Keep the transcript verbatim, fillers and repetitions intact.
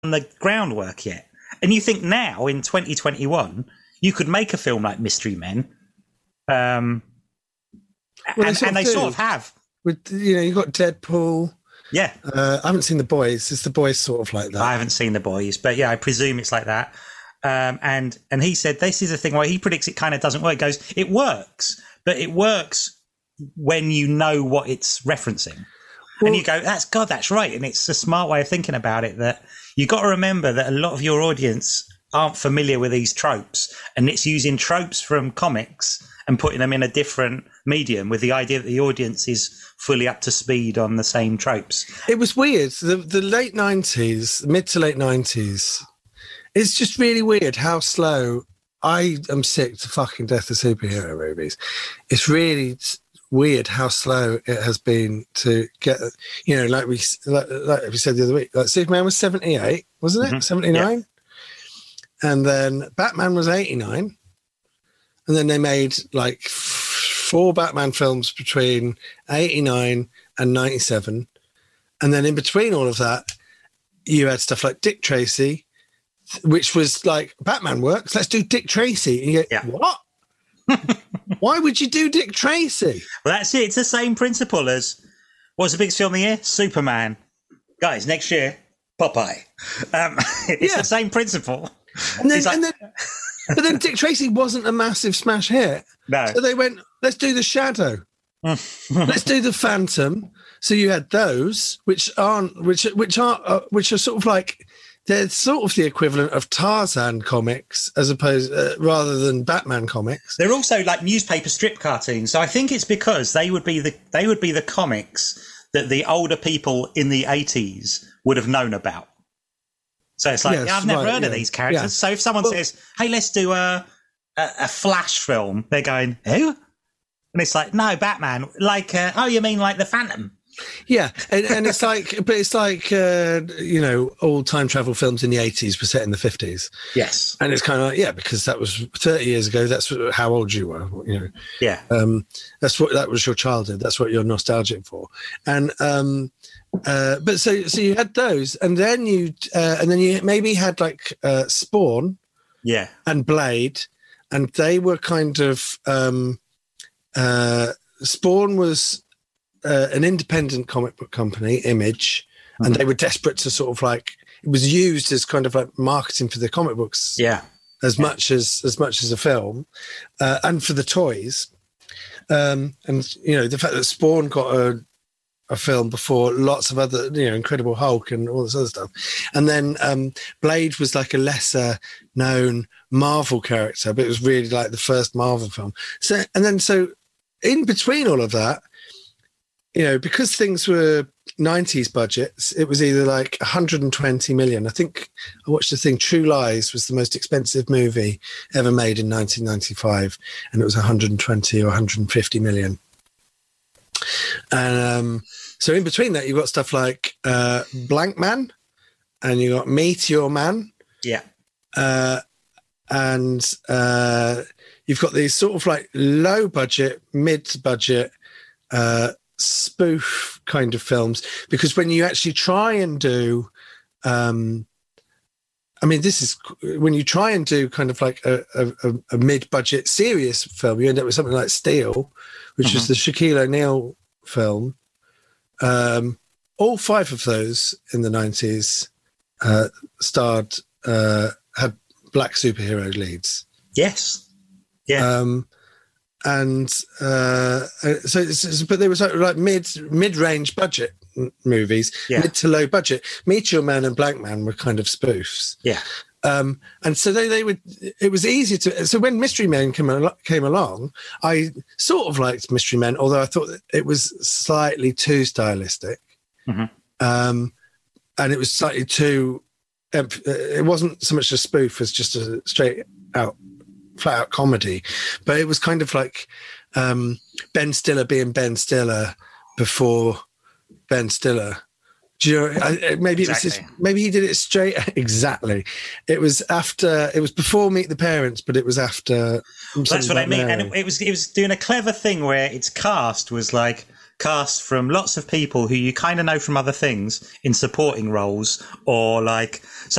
the groundwork yet. And you think now in twenty twenty-one you could make a film like Mystery Men, um, well, and, they and they do. sort of have. With you know, you got Deadpool. Yeah, uh, I haven't seen The Boys. Is The Boys sort of like that? I haven't seen The Boys, but yeah, I presume it's like that. Um, and and he said this is a thing where he predicts it kind of doesn't work. He goes, it works, but it works when you know what it's referencing. Well, and you go, that's God, that's right. And it's a smart way of thinking about it, that you got to remember that a lot of your audience aren't familiar with these tropes, and it's using tropes from comics and putting them in a different medium with the idea that the audience is fully up to speed on the same tropes. It was weird. The the late nineties, mid to late nineties, it's just really weird how slow. I am sick to fucking death of superhero movies. It's really weird how slow it has been to get, you know, like we like, like we said the other week, like Superman was seventy-eight, wasn't it? Mm-hmm. seventy-nine? Yeah. And then Batman was eighty-nine. And then they made like four Batman films between eighty-nine and ninety-seven. And then in between all of that, you had stuff like Dick Tracy, which was like, Batman works, let's do Dick Tracy. And you go, yeah. What? Why would you do Dick Tracy? Well, that's it. It's the same principle as, what's the biggest film of the year? Superman. Guys, next year, Popeye. Um, it's yeah. the same principle. And then, like, and then but then Dick Tracy wasn't a massive smash hit. No. So they went, let's do The Shadow. Let's do The Phantom. So you had those, which aren't, which which are, uh, which are sort of like, they're sort of the equivalent of Tarzan comics, as opposed, uh, rather than Batman comics. They're also like newspaper strip cartoons. So I think it's because they would be the they would be the comics that the older people in the eighties would have known about. So it's like, yes, yeah, I've never right, heard yeah. of these characters. Yeah. So if someone well, says, hey, let's do a, a a Flash film, they're going, who? And it's like, no, Batman. Like, uh, oh, you mean like the Phantom? Yeah, and, and it's like, but it's like, uh, you know, all time travel films in the eighties were set in the fifties. Yes. And it's kind of like, yeah, because that was thirty years ago. That's how old you were, you know. Yeah. Um, that's what, that was your childhood. That's what you're nostalgic for. And, um, uh, but so, so you had those, and then you, uh, and then you maybe had like uh, Spawn. Yeah. And Blade, and they were kind of, um, uh, Spawn was, Uh, an independent comic book company, Image, mm-hmm. and they were desperate to sort of like, it was used as kind of like marketing for the comic books, yeah, as yeah. much as as much as a film, uh, and for the toys, um, and you know the fact that Spawn got a a film before lots of other, you know, Incredible Hulk and all this other stuff, and then um, Blade was like a lesser known Marvel character, but it was really like the first Marvel film. So and then so in between all of that, you know, because things were nineties budgets, it was either like one hundred twenty million. I think I watched the thing, True Lies was the most expensive movie ever made in nineteen ninety-five, and it was one hundred twenty or one hundred fifty million. And um, so in between that, you've got stuff like uh, Blank Man, and you got Meteor Man. Yeah. Uh, and uh, you've got these sort of like low budget, mid budget, uh, spoof kind of films, because when you actually try and do um I mean this is when you try and do kind of like a, a, a mid-budget serious film, you end up with something like Steel, which mm-hmm. is the Shaquille O'Neal film. Um all five of those in the nineties uh starred uh had black superhero leads. Yes. Yeah. um And uh, so, it's, but there was like, like mid mid range budget movies, yeah. mid to low budget. Meteor Man and Blank Man were kind of spoofs. Yeah. Um, and so they, they would. It was easy to. So when Mystery Men came al- came along, I sort of liked Mystery Men, although I thought that it was slightly too stylistic, mm-hmm. um, and it was slightly too. It wasn't so much a spoof as just a straight out. Flat out comedy, but it was kind of like um, Ben Stiller being Ben Stiller before Ben Stiller. Do you know? I, maybe exactly. it was just, maybe he did it straight. Exactly. It was after. It was before Meet the Parents, but it was after. Well, that's what I mean. Mary. And it, it was it was doing a clever thing where its cast was like cast from lots of people who you kind of know from other things in supporting roles, or like, so